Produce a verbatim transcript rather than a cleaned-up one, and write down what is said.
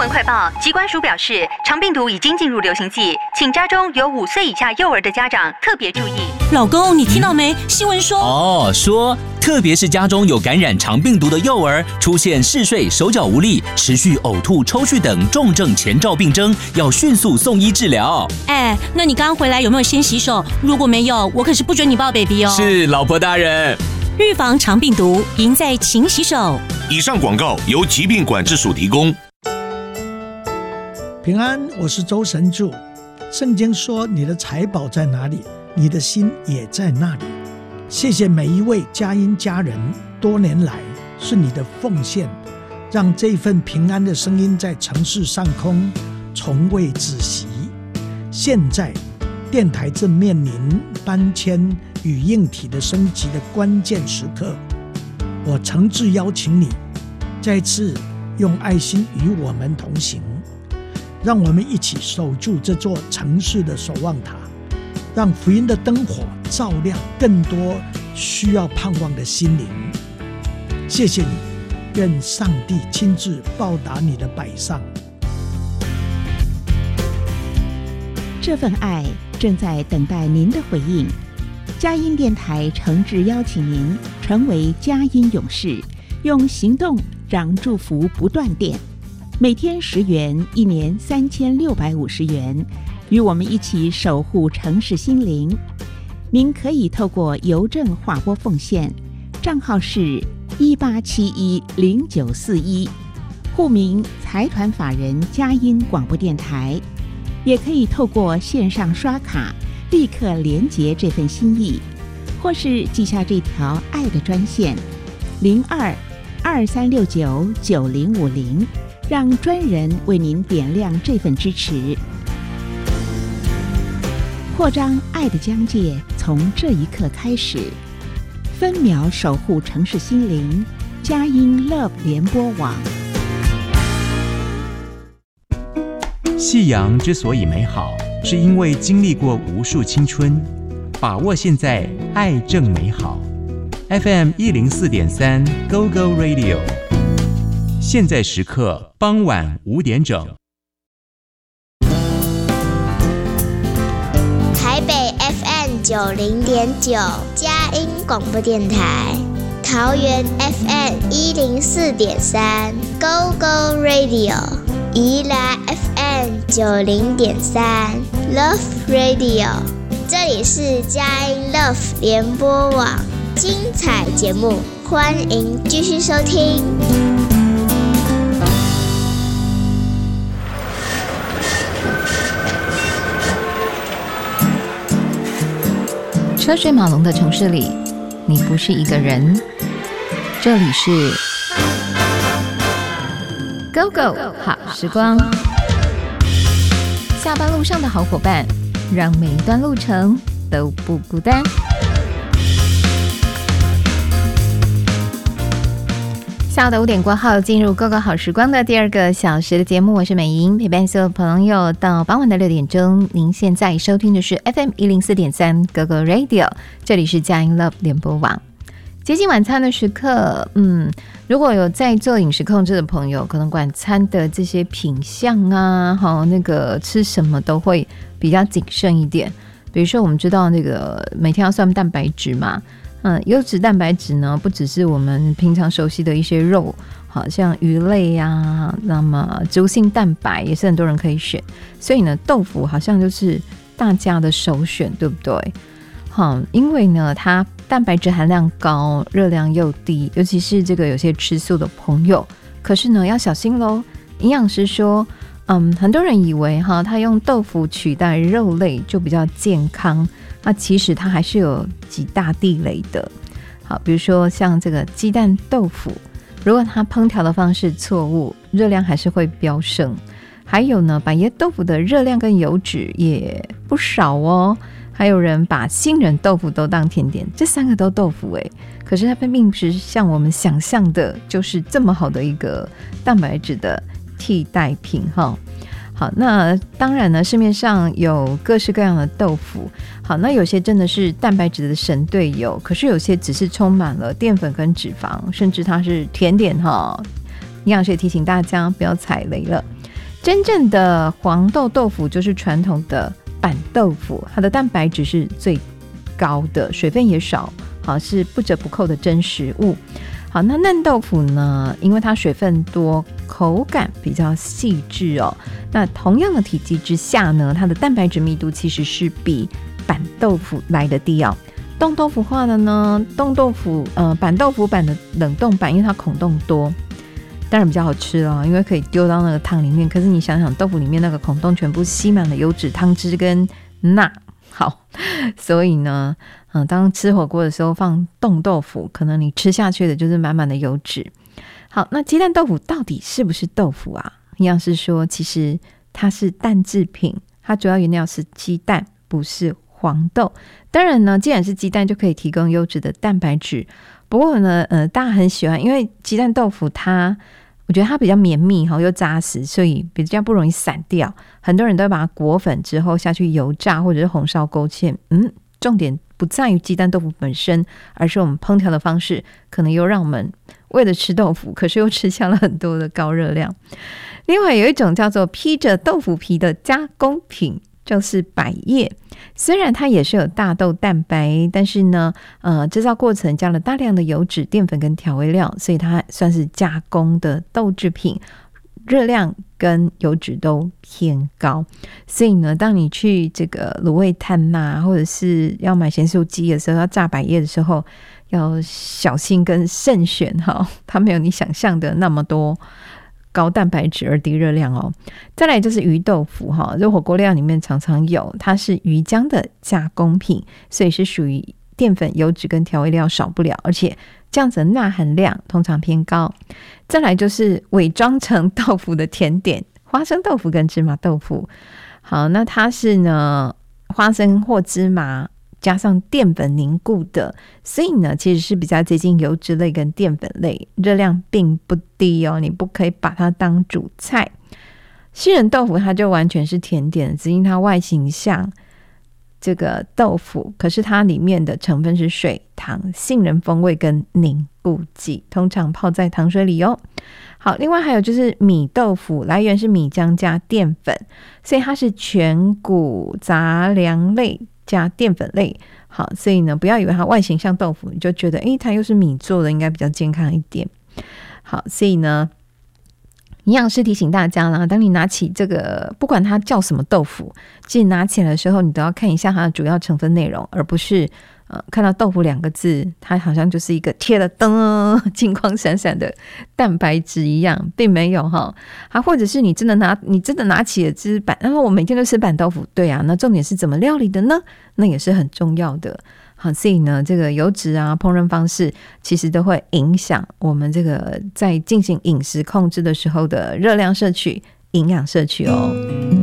闻快报，疾管署表示，肠病毒已经进入流行季，请家中有五岁以下幼儿的家长特别注意。 老公，你听到没？新闻说哦，说特别是家中有感染肠病毒的幼儿，出现嗜睡、手脚无力、持续呕吐、抽搐等重症前兆病征，要迅速送医治疗。 哎，那你刚回来有没有先洗手？如果没有，我可是不准你抱 baby 哦。 是，老婆大人。 预防肠病毒，赢在勤洗手。 以上广告由疾病管制署提供。 平安，我是周神助。圣经说，你的财宝在哪里，你的心也在那里。谢谢每一位佳音家人，多年来是你的奉献，让这份平安的声音在城市上空从未止息。现在电台正面临搬迁与硬体的升级的关键时刻，我诚挚邀请你再次用爱心与我们同行，让我们一起守住这座城市的守望塔，让福音的灯火照亮更多需要盼望的心灵。谢谢你，愿上帝亲自报答你的摆上。 这份爱正在等待您的回应。佳音电台诚挚邀请您成为佳音勇士，用行动让祝福不断电。每天十元，一年三千六百五十元，与我们一起守护城市心灵。您可以透过邮政划拨奉献，账号是一八七一零九四一，户名财团法人佳音广播电台。也可以透过线上刷卡，立刻连结这份心意，或是记下这条爱的专线零二二三六九九零五零，让专人为您点亮这份支持。扩张爱的疆界，从这一刻开始，分秒守护城市心灵。佳音 Love 联播网。 夕阳之所以美好，是因为经历过无数青春。把握现在，爱正美好。F M 一零四点三 Go Go Radio， 现在时刻傍晚五点整。 台北 F M 九零点九佳音广播电台，桃园 F M 一零四点三 Go Go Radio， 宜兰 F M 九零点三 Love Radio， 这里是佳音 Love 联播网，精彩节目，欢迎继续收听。 车水马龙的城市里，你不是一个人。这里是 Go Go 好时光，下班路上的好伙伴，让每一段路程都不孤单。下午的五点过后，进入 Go Go 好时光的第二个小时的节目，我是美莹，陪伴所有朋友到傍晚的六点钟。您现在收听的是 F M 一零四点三 Go Go Radio， 这里是佳音 Love 联播网。接近晚餐的时刻，嗯，如果有在做饮食控制的朋友，可能晚餐的这些品项啊，好，那个吃什么都会比较谨慎一点。比如说，我们知道那个每天要算蛋白质嘛。嗯，优质蛋白质呢，不只是我们平常熟悉的一些肉，好像鱼类啊，那么植物性蛋白也是很多人可以选，所以呢，豆腐好像就是大家的首选，对不对？好，因为呢，它蛋白质含量高，热量又低，尤其是这个有些吃素的朋友，可是呢，要小心咯。营养师说，嗯，很多人以为哈，他用豆腐取代肉类就比较健康。那其实它还是有几大地雷的。好，比如说像这个鸡蛋豆腐，如果它烹调的方式错误，热量还是会飙升。还有呢，百叶豆腐的热量跟油脂也不少哦。还有人把杏仁豆腐都当甜点，这三个都豆腐哎，可是它并不是像我们想象的，就是这么好的一个蛋白质的替代品哈。好，那当然呢，市面上有各式各样的豆腐。好，那有些真的是蛋白质的神队友，可是有些只是充满了淀粉跟脂肪，甚至它是甜点哈。营养师也提醒大家不要踩雷了。 真正的黄豆豆腐就是传统的板豆腐，它的蛋白质是最高的，水分也少，好，是不折不扣的真食物。好，那嫩豆腐呢，因为它水分多，口感比较细致哦。那同样的体积之下呢，它的蛋白质密度其实是比板豆腐来的低哦。冻豆腐化的呢，冻豆腐呃板豆腐版的冷冻版，因为它孔洞多，当然比较好吃咯，因为可以丢到那个汤里面。可是你想想，豆腐里面那个孔洞全部吸满了油脂、汤汁跟钠，好，所以呢，嗯，当吃火锅的时候放冻豆腐，可能你吃下去的就是满满的油脂。好，那鸡蛋豆腐到底是不是豆腐啊？营养师说，其实它是蛋制品，它主要原料是鸡蛋，不是黄豆。当然呢，既然是鸡蛋，就可以提供优质的蛋白质。不过呢，呃，大家很喜欢，因为鸡蛋豆腐它，我觉得它比较绵密又扎实，所以比较不容易散掉。很多人都会把它裹粉之后下去油炸或者是红烧勾芡。嗯，重点不在于鸡蛋豆腐本身，而是我们烹调的方式，可能又让我们为了吃豆腐，可是又吃下了很多的高热量。另外有一种叫做披着豆腐皮的加工品，就是百叶。虽然它也是有大豆蛋白，但是呢，呃，制造过程加了大量的油脂、淀粉跟调味料，所以它算是加工的豆制品，热量跟油脂都偏高。所以呢，当你去这个卤味摊啊，或者是要买咸酥鸡的时候，要炸百叶的时候，要小心跟慎选哈，它没有你想象的那么多高蛋白质而低热量哦。再来就是鱼豆腐哈，这火锅料里面常常有，它是鱼浆的加工品，所以是属于淀粉、油脂跟调味料少不了，而且这样子的钠含量通常偏高。再来就是伪装成豆腐的甜点，花生豆腐跟芝麻豆腐。好，那它是呢花生或芝麻加上淀粉凝固的，所以呢其实是比较接近油脂类跟淀粉类，热量并不低哦，你不可以把它当主菜。杏仁豆腐它就完全是甜点，只因它外形像这个豆腐，可是它里面的成分是水、糖、杏仁风味跟凝固剂，通常泡在糖水里哦。好，另外还有就是米豆腐，来源是米浆加淀粉，所以它是全谷杂粮类加淀粉类。好，所以呢不要以为它外形像豆腐，你就觉得诶它又是米做的，应该比较健康一点。好，所以呢营养师提醒大家啦，当你拿起这个不管它叫什么豆腐，其实拿起来的时候你都要看一下它的主要成分内容，而不是呃看到豆腐两个字，它好像就是一个贴了灯金光闪闪的蛋白质一样，并没有哈。啊，或者是你真的拿你真的拿起了这板，然后我每天都吃板豆腐，对啊，那重点是怎么料理的呢？那也是很重要的。好，所以呢，这个油脂啊，烹饪方式其实都会影响我们这个在进行饮食控制的时候的热量摄取、营养摄取哦。